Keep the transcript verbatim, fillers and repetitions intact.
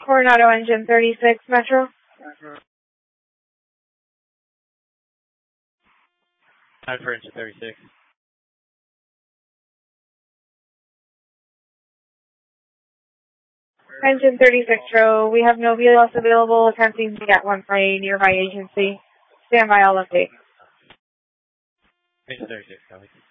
Coronado engine thirty-six, Metro. Time for engine thirty-six. Engine thirty-six, Metro. We have no V L S available. Attempting to get one from a nearby agency. Stand by, all update. Engine thirty-six, copy.